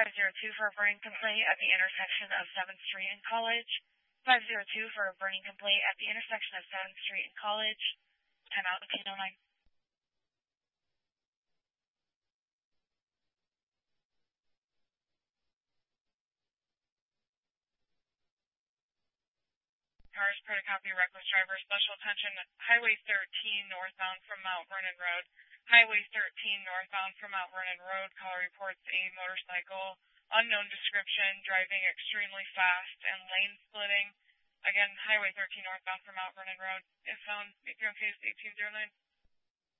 502 for a burning complaint at the intersection of 7th Street and College. 502 for a burning complaint at the intersection of 7th Street and College. 10 out 1009. Cars per to copy reckless driver. Special attention. Highway 13 northbound from Mount Vernon Road. Highway 13 northbound from Mount Vernon Road. Caller reports a motorcycle, unknown description, driving extremely fast and lane splitting. Again, Highway 13 northbound from Mount Vernon Road. If found, make your own case 1809.